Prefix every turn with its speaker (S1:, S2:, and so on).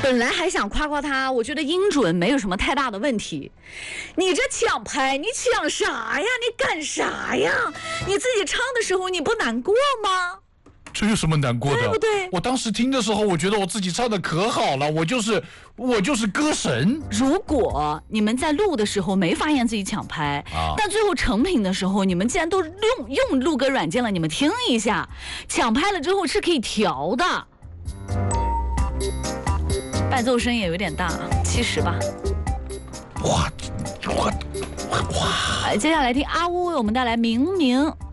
S1: 本来还想夸夸他，我觉得音准没有什么太大的问题。你这抢拍，你抢啥呀？你干啥呀？你自己唱的时候你不难过吗？
S2: 这有什么难过的？
S1: 对不对？
S2: 我当时听的时候，我觉得我自己唱的可好了，我就是歌神。
S1: 如果你们在录的时候没发现自己抢拍，但最后成品的时候，你们既然都用录歌软件了，你们听一下，抢拍了之后是可以调的。伴奏声也有点大，70吧。
S2: 哇！
S1: 接下来听阿乌为我们带来明明。